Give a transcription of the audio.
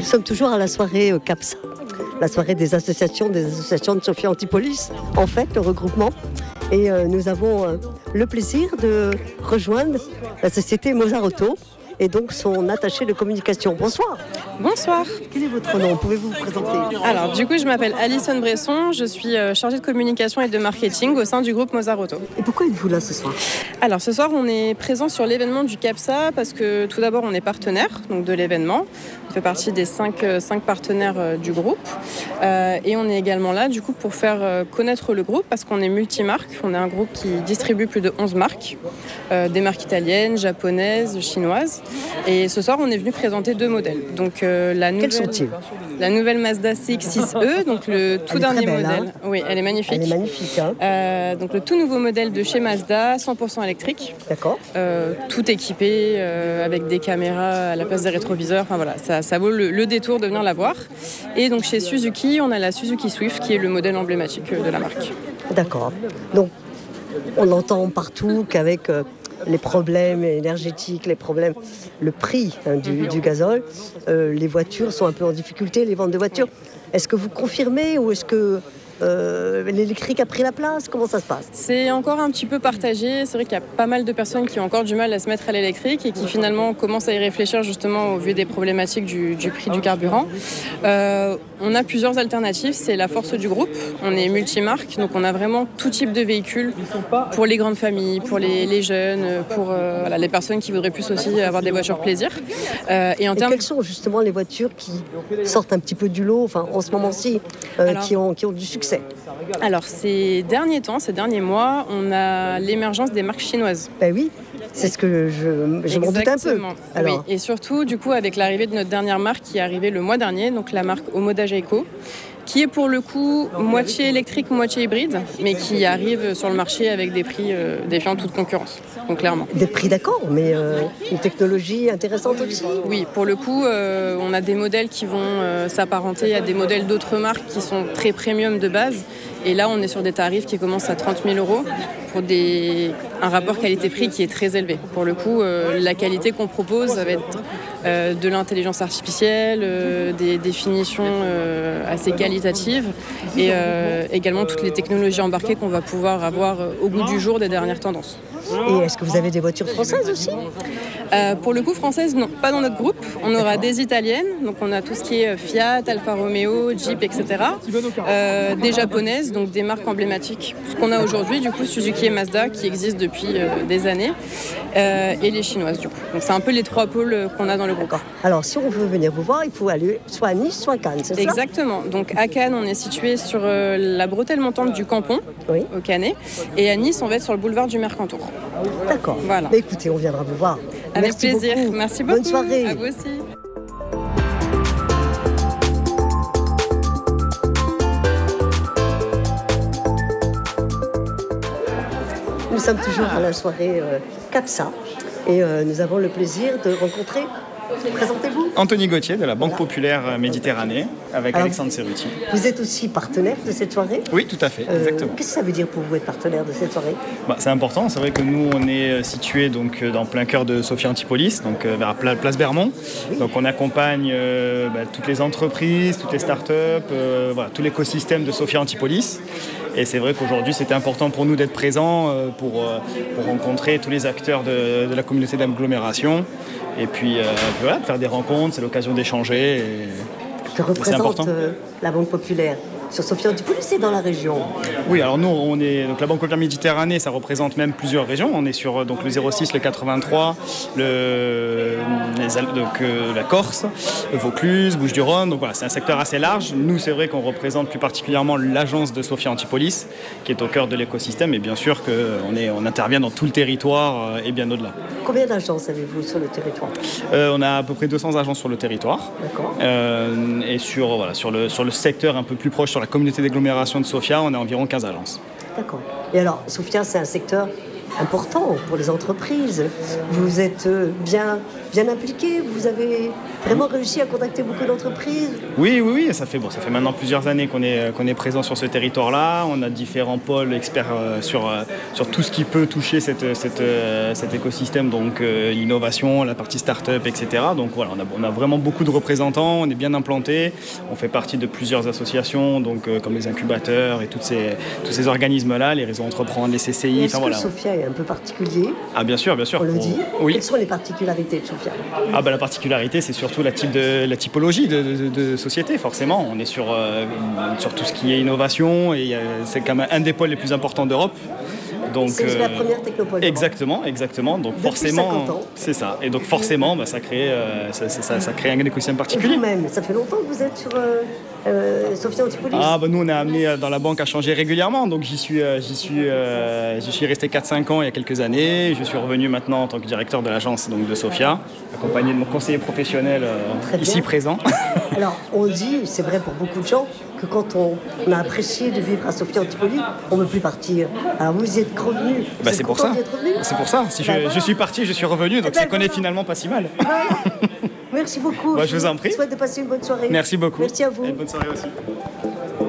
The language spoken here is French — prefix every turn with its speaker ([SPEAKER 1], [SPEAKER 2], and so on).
[SPEAKER 1] Nous sommes toujours à la soirée CAPSA, la soirée des associations de Sophia Antipolis, en fait, le regroupement. Et nous avons le plaisir de rejoindre la société Mozarotto et donc son attaché de communication. Bonsoir.
[SPEAKER 2] Bonsoir.
[SPEAKER 1] Quel est votre nom? Pouvez-vous vous présenter?
[SPEAKER 2] Alors, du coup, je m'appelle Alison Bresson. Je suis chargée de communication et de marketing au sein du groupe Mozarotto.
[SPEAKER 1] Et pourquoi êtes-vous là ce soir?
[SPEAKER 2] Alors, ce soir, on est présent sur l'événement du CAPSA parce que tout d'abord, on est partenaire donc, de l'événement. On fait partie des 5 partenaires du groupe. Et on est également là, du coup, pour faire connaître le groupe parce qu'on est multimarque. On est un groupe qui distribue plus de 11 marques, des marques italiennes, japonaises, chinoises. Et ce soir, on est venu présenter 2 modèles. Donc,
[SPEAKER 1] Quels sont-ils?
[SPEAKER 2] La nouvelle Mazda CX-6e, donc le tout dernier modèle. Hein. Oui, elle est magnifique.
[SPEAKER 1] Elle est magnifique. Hein.
[SPEAKER 2] Donc le tout nouveau modèle de chez Mazda, 100% électrique.
[SPEAKER 1] D'accord.
[SPEAKER 2] Tout équipé avec des caméras à la place des rétroviseurs. Enfin voilà, ça vaut le détour de venir la voir. Et donc chez Suzuki, on a la Suzuki Swift qui est le modèle emblématique de la marque.
[SPEAKER 1] D'accord. Donc on entend partout qu'avec les problèmes énergétiques, le prix du gazole, les voitures sont un peu en difficulté, les ventes de voitures. Est-ce que vous confirmez ou est-ce que l'électrique a pris la place? Comment ça se passe?
[SPEAKER 2] C'est encore un petit peu partagé. C'est vrai qu'il y a pas mal de personnes qui ont encore du mal à se mettre à l'électrique et qui finalement commencent à y réfléchir justement au vu des problématiques du prix du carburant. On a plusieurs alternatives, c'est la force du groupe. On est multimarque, donc on a vraiment tout type de véhicules pour les grandes familles, pour les jeunes, pour les personnes qui voudraient plus aussi avoir des voitures plaisir.
[SPEAKER 1] Et quelles sont justement les voitures qui sortent un petit peu du lot, enfin, en ce moment-ci, qui ont du succès?
[SPEAKER 2] Alors, ces derniers temps, ces derniers mois, on a l'émergence des marques chinoises.
[SPEAKER 1] Ben oui, c'est ce que je m'en doute un peu.
[SPEAKER 2] Alors. Oui, et surtout, du coup, avec l'arrivée de notre dernière marque qui est arrivée le mois dernier, donc la marque Omoda Jayco, qui est pour le coup moitié électrique, moitié hybride, mais qui arrive sur le marché avec des prix défiant toute concurrence, donc clairement.
[SPEAKER 1] Des prix d'accord, mais une technologie intéressante aussi.
[SPEAKER 2] Oui, pour le coup, on a des modèles qui vont s'apparenter à des modèles d'autres marques qui sont très premium de base. Et là, on est sur des tarifs qui commencent à 30 000 € pour un rapport qualité-prix qui est très élevé. Pour le coup, la qualité qu'on propose, ça va être de l'intelligence artificielle, des définitions assez qualitatives et également toutes les technologies embarquées qu'on va pouvoir avoir au goût du jour des dernières tendances.
[SPEAKER 1] Et est-ce que vous avez des voitures françaises aussi?
[SPEAKER 2] Pour le coup, françaises, non, pas dans notre groupe. On aura des italiennes, donc on a tout ce qui est Fiat, Alfa Romeo, Jeep, etc. Des japonaises, donc des marques emblématiques. Ce qu'on a aujourd'hui, du coup, Suzuki et Mazda, qui existent depuis des années, et les chinoises, du coup. Donc c'est un peu les 3 pôles qu'on a dans le groupe.
[SPEAKER 1] Alors, si on veut venir vous voir, il faut aller soit à Nice, soit à Cannes, c'est ça?
[SPEAKER 2] Exactement. Donc à Cannes, on est situé sur la bretelle montante du Campon,
[SPEAKER 1] oui,
[SPEAKER 2] au Canet. Et à Nice, on va être sur le boulevard du Mercantour.
[SPEAKER 1] D'accord.
[SPEAKER 2] Voilà.
[SPEAKER 1] Mais écoutez, on viendra vous voir.
[SPEAKER 2] Avec
[SPEAKER 1] Merci
[SPEAKER 2] plaisir.
[SPEAKER 1] Beaucoup.
[SPEAKER 2] Merci beaucoup.
[SPEAKER 1] Bonne soirée.
[SPEAKER 2] À vous aussi.
[SPEAKER 1] Nous sommes toujours à la soirée CAPSA et nous avons le plaisir de rencontrer. Présentez-vous.
[SPEAKER 3] Anthony Gauthier de la Banque Populaire Méditerranée avec Alexandre Cerruti.
[SPEAKER 1] Vous êtes aussi partenaire de cette soirée?
[SPEAKER 3] Oui, tout à fait, exactement.
[SPEAKER 1] Qu'est-ce que ça veut dire pour vous être partenaire de cette soirée?
[SPEAKER 3] C'est important, c'est vrai que nous on est situé donc dans plein cœur de Sophia Antipolis, donc vers Place Bermond. Oui. Donc on accompagne toutes les entreprises, toutes les startups, tout l'écosystème de Sophia Antipolis. Et c'est vrai qu'aujourd'hui c'était important pour nous d'être présents pour rencontrer tous les acteurs de la communauté d'agglomération. Et puis de faire des rencontres, c'est l'occasion d'échanger.
[SPEAKER 1] Que représente la Banque Populaire sur Sophia Antipolis et dans la région?
[SPEAKER 3] Oui, alors nous, on est donc la Banque Populaire Méditerranée, ça représente même plusieurs régions. On est sur donc le 06, le 83, la Corse, le Vaucluse, Bouches-du-Rhône. Donc voilà, c'est un secteur assez large. Nous, c'est vrai qu'on représente plus particulièrement l'agence de Sophia Antipolis, qui est au cœur de l'écosystème. Et bien sûr qu'on intervient dans tout le territoire et bien au-delà.
[SPEAKER 1] Combien d'agences avez-vous sur le territoire?
[SPEAKER 3] On a à peu près 200 agences sur le territoire.
[SPEAKER 1] D'accord.
[SPEAKER 3] Et sur le secteur un peu plus proche, sur la communauté d'agglomération de Sophia, on a environ 15 agences.
[SPEAKER 1] D'accord. Et alors, Sophia, c'est un secteur important pour les entreprises. Vous êtes bien impliqué, vous avez vraiment réussi à contacter beaucoup d'entreprises.
[SPEAKER 3] Oui, ça fait maintenant plusieurs années qu'on est présent sur ce territoire-là. On a différents pôles experts sur tout ce qui peut toucher cet écosystème, donc l'innovation, la partie start-up, etc. Donc voilà, on a vraiment beaucoup de représentants, on est bien implantés, on fait partie de plusieurs associations, donc comme les incubateurs et tous ces organismes-là, les réseaux entreprendre, les CCI.
[SPEAKER 1] Est-ce que Sophia est un peu particulier?
[SPEAKER 3] Ah bien sûr.
[SPEAKER 1] On le dit.
[SPEAKER 3] Oui.
[SPEAKER 1] Quelles sont les particularités de Sophia?
[SPEAKER 3] La particularité, c'est surtout la typologie de société, forcément. On est sur tout ce qui est innovation et c'est quand même un des pôles les plus importants d'Europe. Donc,
[SPEAKER 1] c'est la première technopole.
[SPEAKER 3] Exactement. Donc
[SPEAKER 1] depuis
[SPEAKER 3] forcément,
[SPEAKER 1] 50 ans.
[SPEAKER 3] C'est ça. Et donc forcément, ça crée un écosystème particulier.
[SPEAKER 1] Vous-même, ça fait longtemps que vous êtes sur Sophia Antipolis?
[SPEAKER 3] Nous, on est amené dans la banque à changer régulièrement. Donc j'y suis resté 4-5 ans il y a quelques années. Je suis revenu maintenant en tant que directeur de l'agence donc, de Sophia, accompagné de mon conseiller professionnel ici présent.
[SPEAKER 1] Alors, on dit, c'est vrai pour beaucoup de gens, que quand on a apprécié de vivre à Sophia Antipolis, on ne veut plus partir. Alors vous y êtes revenu.
[SPEAKER 3] C'est pour ça. C'est pour ça. Si je suis parti, je suis revenu, donc c'est qu'on est finalement pas si mal.
[SPEAKER 1] Merci beaucoup.
[SPEAKER 3] Je vous en prie.
[SPEAKER 1] Je souhaite de passer une bonne soirée.
[SPEAKER 3] Merci beaucoup.
[SPEAKER 1] Merci à vous.
[SPEAKER 3] Et bonne soirée aussi.